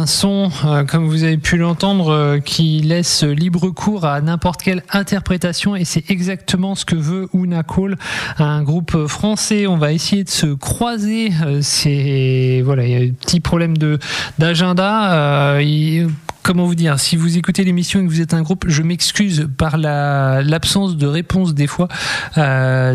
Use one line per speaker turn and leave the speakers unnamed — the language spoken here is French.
son, comme vous avez pu l'entendre, qui laisse libre cours à n'importe quelle interprétation, et c'est exactement ce que veut Ouna Call, un groupe français. On va essayer de se croiser. Voilà, il y a un petit problème d'agenda. Comment vous dire, si vous écoutez l'émission et que vous êtes un groupe, je m'excuse par l'absence de réponse des fois.